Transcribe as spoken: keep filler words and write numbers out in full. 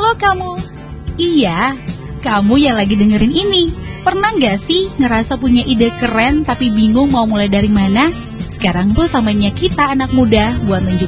Halo kamu. Iya, kamu yang lagi dengerin ini. Pernah gak sih ngerasa punya ide keren tapi bingung mau mulai dari mana? Sekarang tuh sampainya kita anak muda buat nunjukin